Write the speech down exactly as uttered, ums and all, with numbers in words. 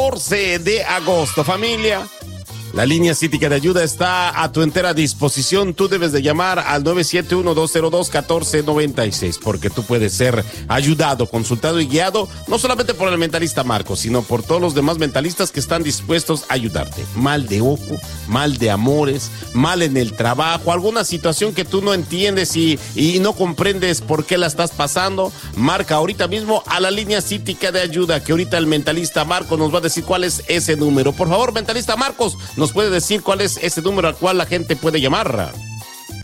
catorce de agosto. Familia, la línea Cítica de Ayuda está a tu entera disposición. Tú debes de llamar al nueve siete uno, dos cero dos, uno cuatro nueve seis porque tú puedes ser ayudado, consultado y guiado no solamente por el mentalista Marco, sino por todos los demás mentalistas que están dispuestos a ayudarte. Mal de ojo, mal de amores, mal en el trabajo, alguna situación que tú no entiendes y, y no comprendes por qué la estás pasando. Marca ahorita mismo a la línea Cítica de Ayuda, que ahorita el mentalista Marco nos va a decir cuál es ese número. Por favor, mentalista Marcos, ¿nos puede decir cuál es ese número al cual la gente puede llamar?